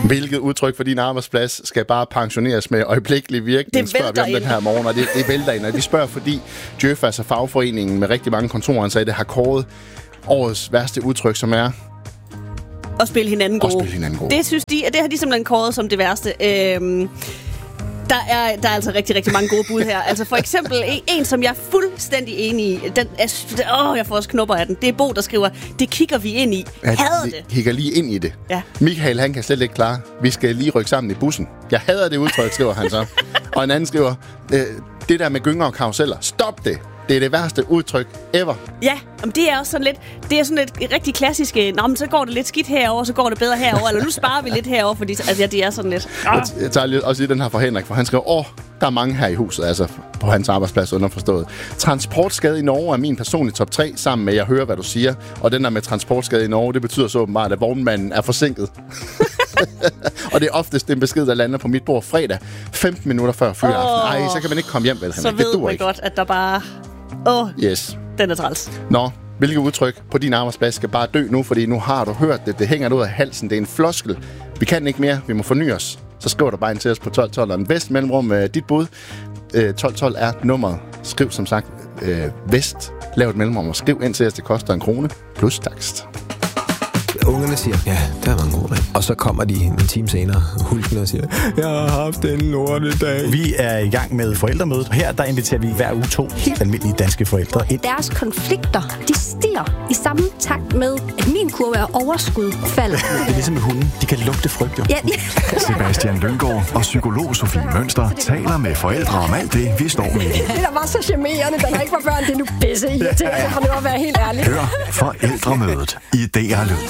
Hvilket udtryk for din arbejdsplads skal bare pensioneres med øjeblikkelig virkning, spørger vi om den her morgen, og det vælter ind. Og vi spørger, fordi Djøf, altså fagforeningen med rigtig mange kontoransatte, har kåret årets værste udtryk, som er... At spille hinanden gode. Det synes de, det har de simpelthen kåret som det værste. Der er altså rigtig, rigtig mange gode bud her. Altså for eksempel en, som jeg er fuldstændig enig i. Jeg får også knupper af den. Det er Bo, der skriver, det kigger vi ind i. Hader det. Kigger lige ind i det. Ja. Michael, han kan slet ikke klare. Vi skal lige rykke sammen i bussen. Jeg hader det udtryk, skriver han så. Og en anden skriver, det der med gynger og karuseller. Stop det. Det er det værste udtryk ever. Ja, men det er også sådan lidt, rigtig klassiske, men så går det lidt skidt herover, så går det bedre herover, eller nu sparer vi lidt herover, fordi det er sådan lidt. Jeg tager også lige den her fra Henrik, for han skriver, der er mange her i huset, altså på hans arbejdsplads underforstået. Transportskade i Norge er min personlige top 3, sammen med, jeg hører, hvad du siger. Og den der med transportskade i Norge, det betyder så åbenbart, at vognmanden er forsinket. Og det er oftest en besked, der lander på mit bord fredag, 15 minutter før fyraften. Så kan man ikke komme hjem, vel? Så ved man godt, at der bare... yes. Den er træls. Nå, hvilket udtryk på din arbejdsplads skal bare dø nu, fordi nu har du hørt det. Det hænger ud af halsen. Det er en floskel. Vi kan ikke mere. Vi må forny os. Så skriv der bare ind til os på 1212 og en vest mellemrum dit bud. 1212 er nummeret. Skriv som sagt vest. Lav et mellemrum og skriv ind til os. Det koster 1 krone plus takst. Ungerne siger, ja, det var en god dag. Og så kommer de en time senere, hulkende og siger, jeg har haft en lortedag. Vi er i gang med forældremødet. Her der inviterer vi hver uge 2 helt almindelige danske forældre ind. Deres konflikter, de stiger i samme takt med, at min kurve af overskud falder. Det er ligesom med hunden. De kan lugte frygt, jo. Ja. Sebastian Lynggaard og psykolog Sofie Mønster taler med forældre om alt det, vi står med. Det der var så charmerende, den har ikke var børn, det er nu pisse irriterende, for nu at være helt ærlig. Hør Forældremødet i DR Lyd.